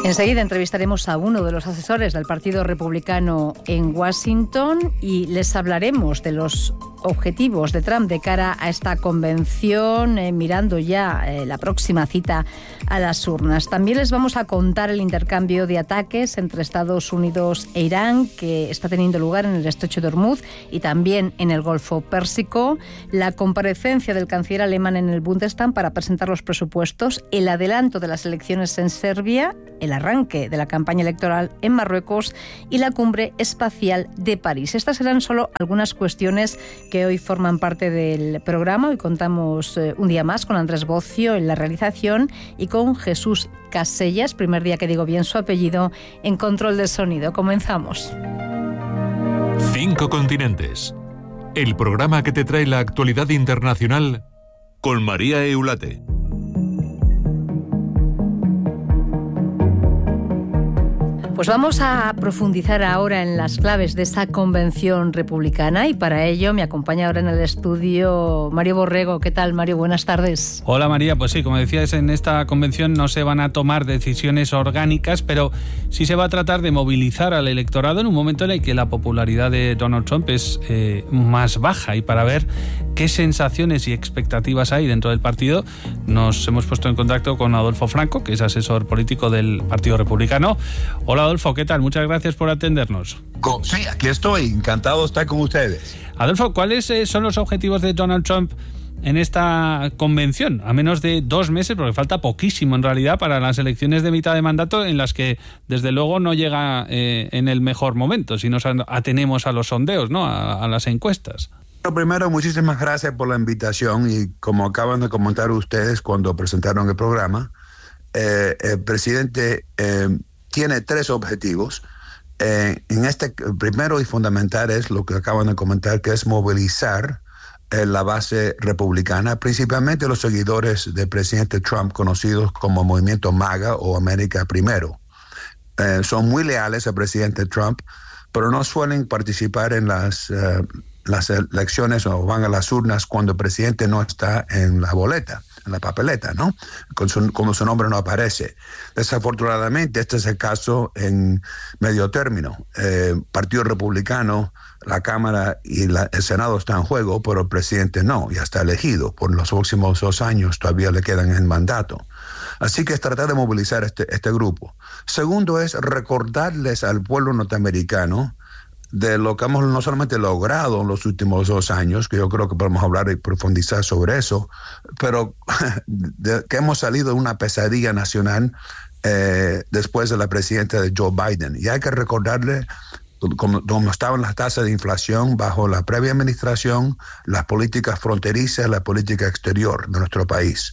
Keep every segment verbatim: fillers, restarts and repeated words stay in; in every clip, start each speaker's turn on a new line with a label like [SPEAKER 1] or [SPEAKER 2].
[SPEAKER 1] Enseguida entrevistaremos a uno de los asesores del Partido Republicano en Washington y les hablaremos de los objetivos de Trump de cara a esta convención, eh, mirando ya eh, la próxima cita a las urnas. También les vamos a contar el intercambio de ataques entre Estados Unidos e Irán que está teniendo lugar en el estrecho de Hormuz y también en el Golfo Pérsico, la comparecencia del canciller alemán en el Bundestag para presentar los presupuestos, el adelanto de las elecciones en Serbia, el arranque de la campaña electoral en Marruecos y la cumbre espacial de París. Estas serán solo algunas cuestiones que hoy forman parte del programa. Hoy contamos eh, un día más con Andrés Bocio en la realización y con Jesús Casellas, primer día que digo bien su apellido, en control de sonido. Comenzamos.
[SPEAKER 2] Cinco continentes. El programa que te trae la actualidad internacional con María Eulate.
[SPEAKER 1] Pues vamos a profundizar ahora en las claves de esa convención republicana y para ello me acompaña ahora en el estudio Mario Borrego. ¿Qué tal, Mario? Buenas tardes.
[SPEAKER 3] Hola, María. Pues sí, como decías, en esta convención no se van a tomar decisiones orgánicas, pero sí se va a tratar de movilizar al electorado en un momento en el que la popularidad de Donald Trump es eh, más baja. Y para ver qué sensaciones y expectativas hay dentro del partido, nos hemos puesto en contacto con Adolfo Franco, que es asesor político del Partido Republicano. Hola, Adolfo, ¿qué tal? Muchas gracias por atendernos.
[SPEAKER 4] Sí, aquí estoy, encantado de estar con ustedes.
[SPEAKER 3] Adolfo, ¿cuáles son los objetivos de Donald Trump en esta convención? A menos de dos meses, porque falta poquísimo en realidad para las elecciones de mitad de mandato, en las que desde luego no llega eh, en el mejor momento, si nos atenemos a los sondeos, ¿no? a, a las encuestas.
[SPEAKER 4] Lo primero, muchísimas gracias por la invitación y como acaban de comentar ustedes cuando presentaron el programa, eh, el presidente eh, tiene tres objetivos. Eh, en este primero y fundamental es lo que acaban de comentar, que es movilizar eh, la base republicana, principalmente los seguidores del presidente Trump, conocidos como Movimiento MAGA o América Primero. Eh, son muy leales al presidente Trump, pero no suelen participar en las, eh, las elecciones o van a las urnas cuando el presidente no está en la boleta, en la papeleta, ¿no? Con su, como su nombre no aparece. Desafortunadamente, este es el caso en medio término. Eh, Partido Republicano, la Cámara y la, el Senado están en juego, pero el presidente no, ya está elegido. Por los próximos dos años todavía le quedan en mandato. Así que es tratar de movilizar este, este grupo. Segundo es recordarles al pueblo norteamericano de lo que hemos no solamente logrado en los últimos dos años, que yo creo que podemos hablar y profundizar sobre eso, pero de, que hemos salido de una pesadilla nacional eh, después de la presidencia de Joe Biden. Y hay que recordarle cómo, cómo estaban las tasas de inflación bajo la previa administración, las políticas fronterizas, la política exterior de nuestro país.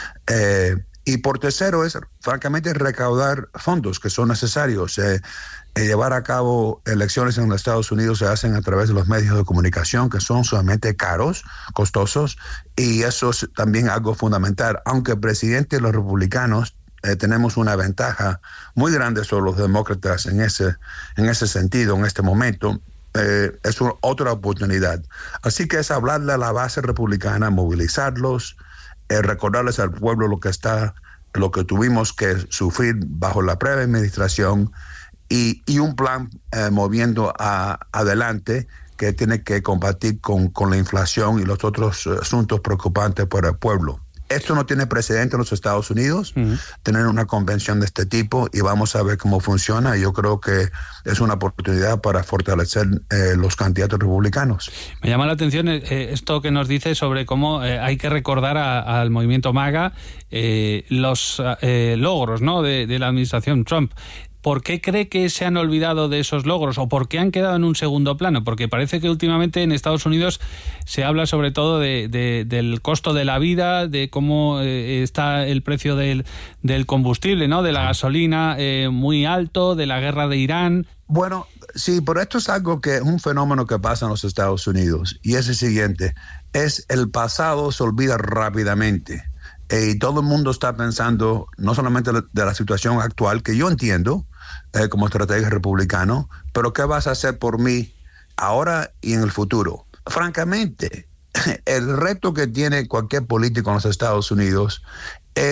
[SPEAKER 4] Eh, y por tercero es, francamente, recaudar fondos que son necesarios. Eh, Eh, llevar a cabo elecciones en los Estados Unidos se hacen a través de los medios de comunicación que son sumamente caros, costosos, y eso es también algo fundamental. Aunque el presidente y los republicanos eh, tenemos una ventaja muy grande sobre los demócratas en ese, en ese sentido, en este momento, eh, es una, otra oportunidad. Así que es hablarle a la base republicana, movilizarlos, eh, recordarles al pueblo lo que está, lo que tuvimos que sufrir bajo la previa administración, Y, y un plan eh, moviendo a, adelante que tiene que combatir con, con la inflación y los otros asuntos preocupantes para el pueblo. Esto no tiene precedente en los Estados Unidos, uh-huh. tener una convención de este tipo, y vamos a ver cómo funciona. Yo creo que es una oportunidad para fortalecer eh, los candidatos republicanos.
[SPEAKER 3] Me llama la atención eh, esto que nos dice sobre cómo eh, hay que recordar a, al movimiento MAGA eh, los eh, logros, ¿no?, de, de la administración Trump. ¿Por qué cree que se han olvidado de esos logros o por qué han quedado en un segundo plano? Porque parece que últimamente en Estados Unidos se habla sobre todo de, de, del costo de la vida, de cómo eh, está el precio del, del combustible, ¿no?, de la gasolina eh, muy alto, de la guerra de Irán.
[SPEAKER 4] Bueno, sí, pero esto es algo que es un fenómeno que pasa en los Estados Unidos y es el siguiente, es el pasado se olvida rápidamente. Y todo el mundo está pensando no solamente de la situación actual, que yo entiendo eh, como estratega republicano, pero ¿qué vas a hacer por mí ahora y en el futuro? Francamente, el reto que tiene cualquier político en los Estados Unidos es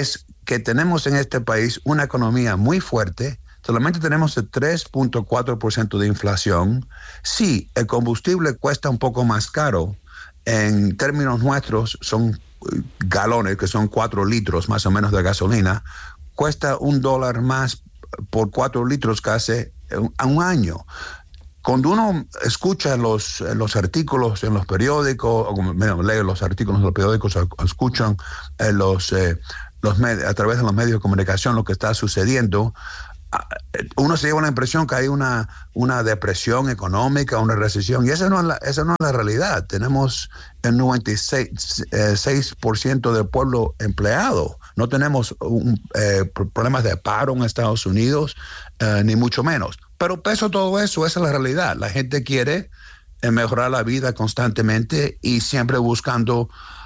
[SPEAKER 4] que tenemos en este país una economía muy fuerte. Solamente tenemos el tres punto cuatro por ciento de inflación. Sí, el combustible cuesta un poco más caro. En términos nuestros, son galones, que son cuatro litros más o menos de gasolina. Cuesta un dólar más por cuatro litros casi a un año. Cuando uno escucha los, los artículos en los periódicos, o bueno, lee los artículos en los periódicos, o escuchan eh, los, eh, los med- a través de los medios de comunicación lo que está sucediendo, uno se lleva la impresión que hay una, una depresión económica, una recesión, y esa no es la, esa no es la realidad. Tenemos el noventa y seis por ciento del pueblo empleado. No tenemos un, eh, problemas de paro en Estados Unidos, eh, ni mucho menos. Pero pese a todo eso, esa es la realidad. La gente quiere eh, mejorar la vida constantemente y siempre buscando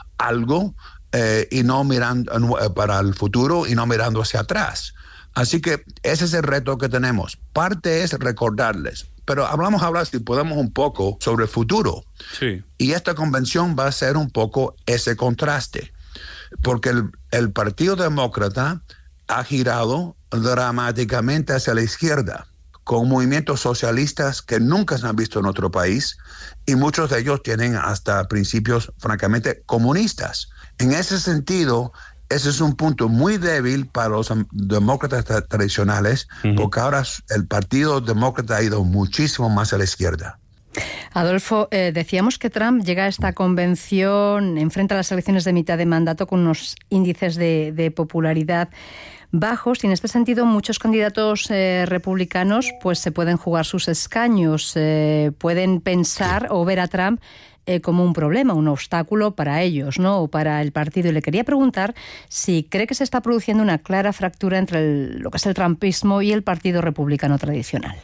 [SPEAKER 4] algo eh, y no mirando eh, para el futuro y no mirando hacia atrás. Así que ese es el reto que tenemos. Parte es recordarles, pero hablamos ahora, si podemos, un poco sobre el futuro.
[SPEAKER 3] Sí.
[SPEAKER 4] Y esta convención va a ser un poco ese contraste, porque el, el Partido Demócrata ha girado dramáticamente hacia la izquierda, con movimientos socialistas que nunca se han visto en otro país, y muchos de ellos tienen hasta principios francamente comunistas. En ese sentido, ese es un punto muy débil para los demócratas tra- tradicionales, uh-huh. porque ahora el Partido Demócrata ha ido muchísimo más a la izquierda.
[SPEAKER 1] Adolfo, eh, decíamos que Trump llega a esta convención, enfrenta las elecciones de mitad de mandato con unos índices de, de popularidad bajos, y en este sentido muchos candidatos eh, republicanos pues se pueden jugar sus escaños, eh, pueden pensar sí. o ver a Trump Eh, como un problema, un obstáculo para ellos, ¿no? O para el partido. Y le quería preguntar si cree que se está produciendo una clara fractura entre el, lo que es el trumpismo y el Partido Republicano tradicional.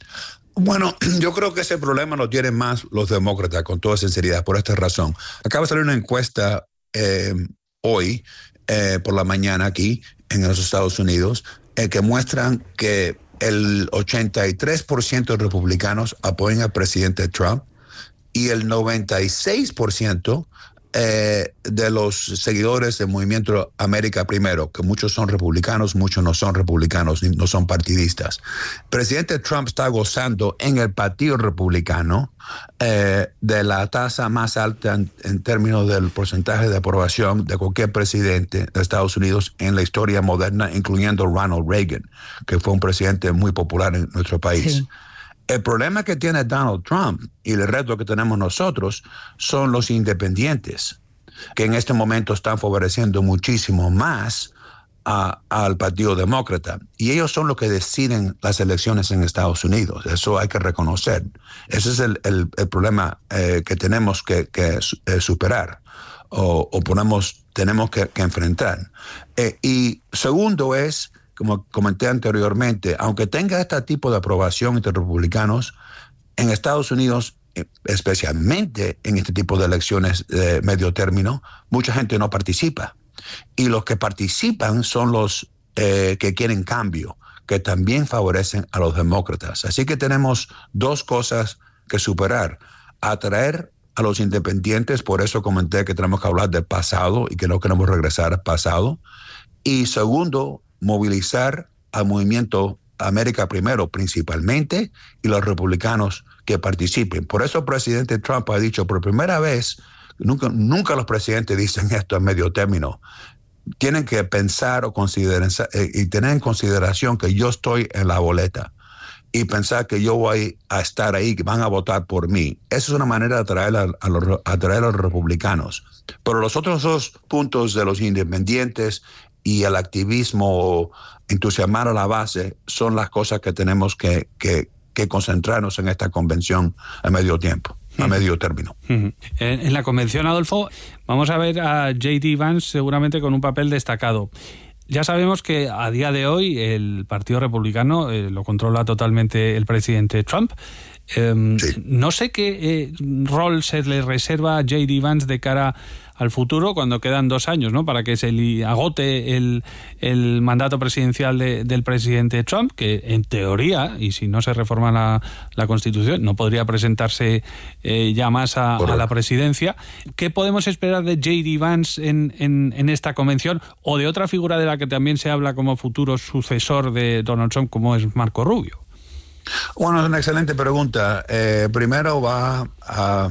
[SPEAKER 4] Bueno, yo creo que ese problema lo tienen más los demócratas, con toda sinceridad, por esta razón. Acaba de salir una encuesta eh, hoy, eh, por la mañana aquí, en los Estados Unidos, eh, que muestran que el ochenta y tres por ciento de republicanos apoyan al presidente Trump, y el noventa y seis por ciento eh, de los seguidores del movimiento América Primero, que muchos son republicanos, muchos no son republicanos, no son partidistas. El presidente Trump está gozando en el Partido Republicano eh, de la tasa más alta en, en términos del porcentaje de aprobación de cualquier presidente de Estados Unidos en la historia moderna, incluyendo Ronald Reagan, que fue un presidente muy popular en nuestro país. Sí. El problema que tiene Donald Trump y el reto que tenemos nosotros son los independientes, que en este momento están favoreciendo muchísimo más a, al Partido Demócrata. Y ellos son los que deciden las elecciones en Estados Unidos. Eso hay que reconocer. Ese es el, el, el problema eh, que tenemos que, que eh, superar o, o ponemos, tenemos que, que enfrentar. Eh, y segundo es, como comenté anteriormente, aunque tenga este tipo de aprobación entre republicanos, en Estados Unidos, especialmente en este tipo de elecciones de medio término, mucha gente no participa. Y los que participan son los eh, que quieren cambio, que también favorecen a los demócratas. Así que tenemos dos cosas que superar: atraer a los independientes, por eso comenté que tenemos que hablar del pasado y que no queremos regresar al pasado. Y segundo, movilizar al movimiento América Primero principalmente, y los republicanos que participen. Por eso el presidente Trump ha dicho por primera vez, nunca, nunca los presidentes dicen esto a medio término, tienen que pensar o considerar eh, y tener en consideración que yo estoy en la boleta y pensar que yo voy a estar ahí, que van a votar por mí. Esa es una manera de atraer a, a, los, atraer a los republicanos. Pero los otros dos puntos de los independientes y el activismo, entusiasmar a la base, son las cosas que tenemos que, que, que concentrarnos en esta convención a medio tiempo, a medio término.
[SPEAKER 3] En, en la convención, Adolfo, vamos a ver a J D Vance seguramente con un papel destacado. Ya sabemos que a día de hoy el Partido Republicano eh, lo controla totalmente el presidente Trump. Eh, sí. No sé qué eh, rol se le reserva a J D Vance de cara al futuro, cuando quedan dos años, ¿no?, para que se agote el, el mandato presidencial de, del presidente Trump, que en teoría, y si no se reforma la, la Constitución, no podría presentarse eh, ya más a, a la presidencia. ¿Qué podemos esperar de J D Vance en, en, en esta convención, o de otra figura de la que también se habla como futuro sucesor de Donald Trump, como es Marco Rubio?
[SPEAKER 4] Bueno, es una excelente pregunta. Eh, primero va a,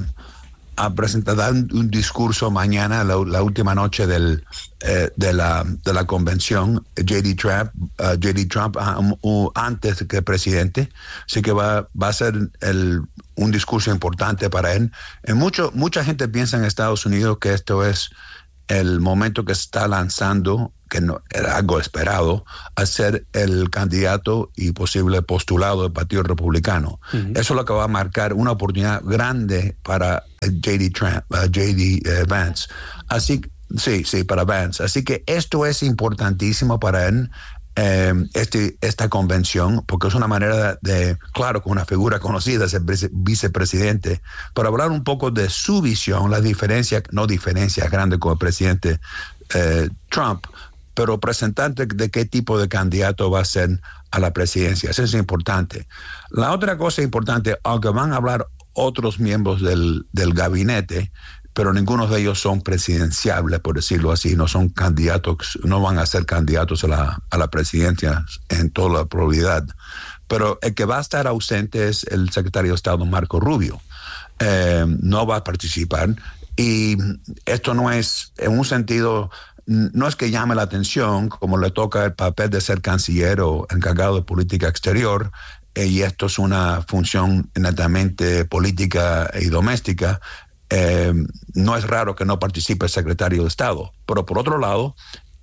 [SPEAKER 4] a presentar dar un discurso mañana, la, la última noche del, eh, de, la, de la convención, J D Trump, uh, J D Trump um, uh, antes que presidente. Así que va, va a ser el, un discurso importante para él. Eh, mucho, mucha gente piensa en Estados Unidos que esto es el momento que se está lanzando, que no era algo esperado, a ser el candidato y posible postulado del Partido Republicano. Uh-huh. Eso es lo que va a marcar una oportunidad grande para J D Trump, uh, J D uh, Vance. Así, sí, sí, para Vance. Así que esto es importantísimo para él. Eh, este, esta convención, porque es una manera de, de, claro, con una figura conocida, ser vice, vicepresidente, para hablar un poco de su visión, las diferencias, no diferencias grandes con el presidente eh, Trump, pero presentar de, de qué tipo de candidato va a ser a la presidencia. Eso es importante. La otra cosa importante, aunque van a hablar otros miembros del, del gabinete, pero ninguno de ellos son presidenciables, por decirlo así, no son candidatos, no van a ser candidatos a la, a la presidencia en toda la probabilidad. Pero el que va a estar ausente es el secretario de Estado, Marco Rubio. Eh, no va a participar, y esto no es, en un sentido, no es que llame la atención, como le toca el papel de ser canciller o encargado de política exterior, eh, y esto es una función netamente política y doméstica. Eh, no es raro que no participe el secretario de Estado, pero por otro lado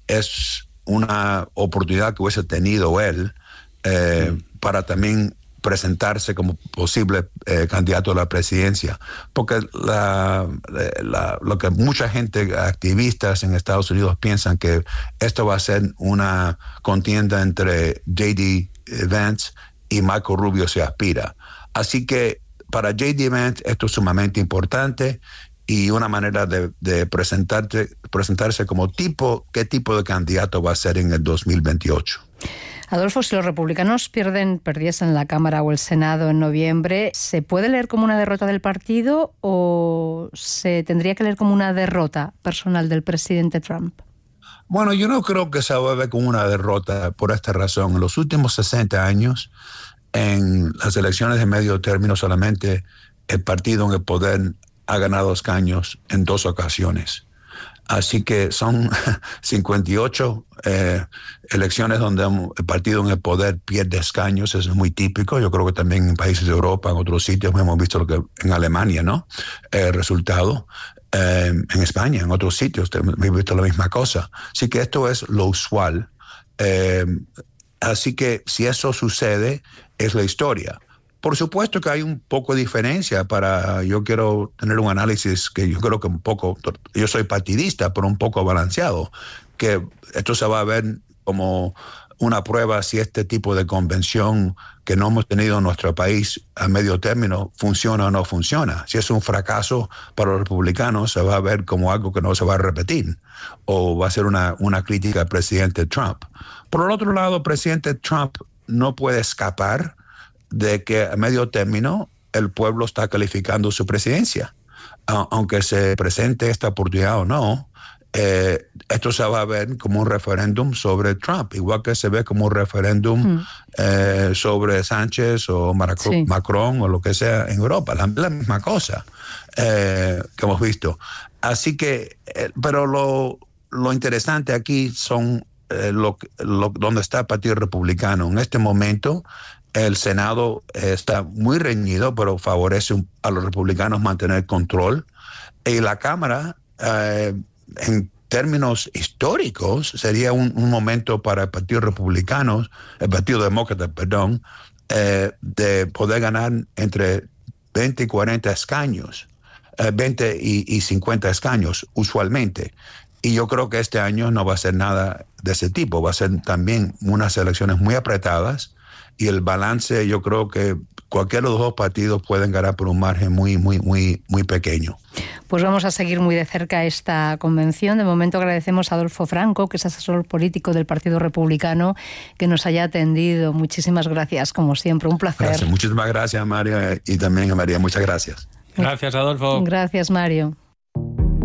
[SPEAKER 4] es una oportunidad que hubiese tenido él eh, mm. para también presentarse como posible eh, candidato a la presidencia, porque la, la, lo que mucha gente, activistas en Estados Unidos, piensan que esto va a ser una contienda entre J D Vance y Marco Rubio se aspira. Así que para J D Vance esto es sumamente importante y una manera de, de presentarse, presentarse como tipo, qué tipo de candidato va a ser en el dos mil veintiocho.
[SPEAKER 1] Adolfo, si los republicanos pierden, perdiesen la Cámara o el Senado en noviembre, ¿se puede leer como una derrota del partido o se tendría que leer como una derrota personal del presidente Trump?
[SPEAKER 4] Bueno, yo no creo que se va a ver como una derrota por esta razón. En los últimos sesenta años, en las elecciones de medio término, solamente el partido en el poder ha ganado escaños en dos ocasiones. Así que son cincuenta y ocho eh, elecciones donde el partido en el poder pierde escaños. Eso es muy típico. Yo creo que también en países de Europa, en otros sitios, hemos visto lo que en Alemania, ¿no? El resultado. Eh, en España, en otros sitios, hemos visto la misma cosa. Así que esto es lo usual. Eh, así que si eso sucede, es la historia. Por supuesto que hay un poco de diferencia para, yo quiero tener un análisis que yo creo que un poco, yo soy partidista, pero un poco balanceado, que esto se va a ver como una prueba si este tipo de convención que no hemos tenido en nuestro país a medio término funciona o no funciona. Si es un fracaso para los republicanos, se va a ver como algo que no se va a repetir, o va a ser una, una crítica al presidente Trump. Por el otro lado, el presidente Trump no puede escapar de que a medio término el pueblo está calificando su presidencia. Uh, aunque se presente esta oportunidad o no, eh, esto se va a ver como un referéndum sobre Trump, igual que se ve como un referéndum mm. eh, sobre Sánchez o Maracro, sí. Macron o lo que sea en Europa. La, la misma cosa eh, que hemos visto. Así que, eh, pero lo, lo interesante aquí son eh, lo, lo, donde está el Partido Republicano. En este momento, el Senado está muy reñido, pero favorece a los republicanos mantener control. Y la Cámara, eh, en términos históricos, sería un, un momento para el Partido Republicano, el Partido Demócrata, perdón, eh, de poder ganar entre veinte y cuarenta escaños, eh, veinte y, y cincuenta escaños usualmente. Y yo creo que este año no va a ser nada de ese tipo. Va a ser también unas elecciones muy apretadas. Y el balance, yo creo que cualquiera de los dos partidos pueden ganar por un margen muy, muy, muy, muy pequeño.
[SPEAKER 1] Pues vamos a seguir muy de cerca esta convención. De momento agradecemos a Adolfo Franco, que es asesor político del Partido Republicano, que nos haya atendido. Muchísimas gracias, como siempre, un placer.
[SPEAKER 4] Gracias. Muchísimas gracias, Mario, y también a María. Muchas gracias.
[SPEAKER 3] Gracias, Adolfo.
[SPEAKER 1] Gracias, Mario.